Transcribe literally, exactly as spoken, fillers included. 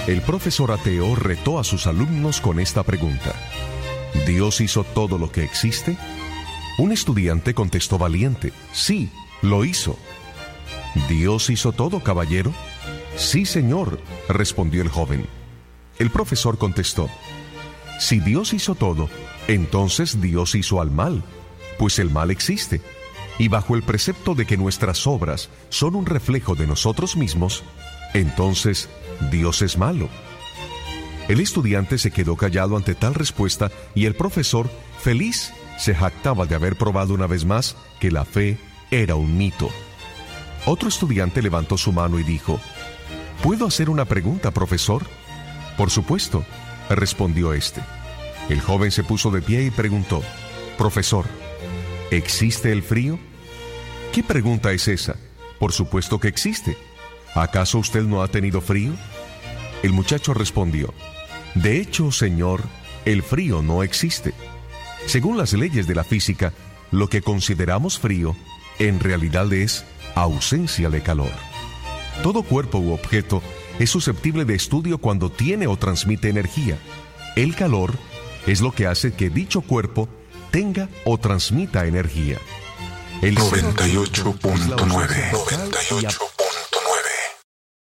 El profesor ateo retó a sus alumnos con esta pregunta: ¿Dios hizo todo lo que existe? Un estudiante contestó valiente: sí, lo hizo. ¿Dios hizo todo, caballero? Sí, señor, respondió el joven. El profesor contestó: si Dios hizo todo, entonces Dios hizo al mal, pues el mal existe, y bajo el precepto de que nuestras obras son un reflejo de nosotros mismos, entonces Dios es malo. El estudiante se quedó callado ante tal respuesta y el profesor, feliz, se jactaba de haber probado una vez más que la fe era un mito. Otro estudiante levantó su mano y dijo: ¿puedo hacer una pregunta, profesor? Por supuesto, respondió éste. El joven se puso de pie y preguntó: profesor, ¿existe el frío? ¿Qué pregunta es esa? Por supuesto que existe. ¿Acaso usted no ha tenido frío? El muchacho respondió: de hecho, señor, el frío no existe. Según las leyes de la física, lo que consideramos frío, en realidad es ausencia de calor. Todo cuerpo u objeto es susceptible de estudio cuando tiene o transmite energía. El calor es lo que hace que dicho cuerpo tenga o transmita energía. El noventa y ocho punto nueve. noventa y ocho.